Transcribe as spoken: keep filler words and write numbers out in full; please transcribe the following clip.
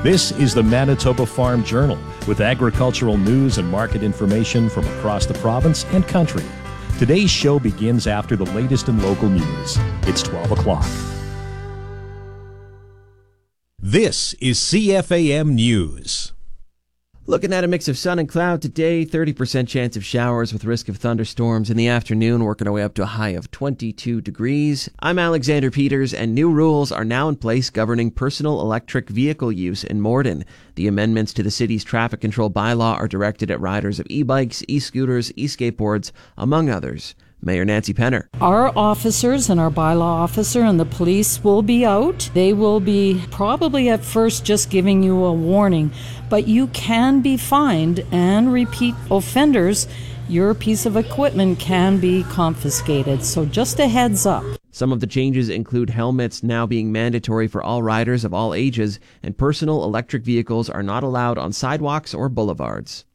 This is the Manitoba Farm Journal with agricultural news and market information from across the province and country. Today's show begins after the latest in local news. It's twelve o'clock. This is C F A M News. Looking at a mix of sun and cloud today, thirty percent chance of showers with risk of thunderstorms in the afternoon, working our way up to a high of twenty-two degrees. I'm Alexander Peters, and new rules are now in place governing personal electric vehicle use in Morden. The amendments to the city's traffic control bylaw are directed at riders of e-bikes, e-scooters, e-skateboards, among others. Mayor Nancy Penner. Our officers and our bylaw officer and the police will be out. They will be probably at first just giving you a warning, but you can be fined, and repeat offenders, your piece of equipment can be confiscated. So just a heads up. Some of the changes include helmets now being mandatory for all riders of all ages, and personal electric vehicles are not allowed on sidewalks or boulevards.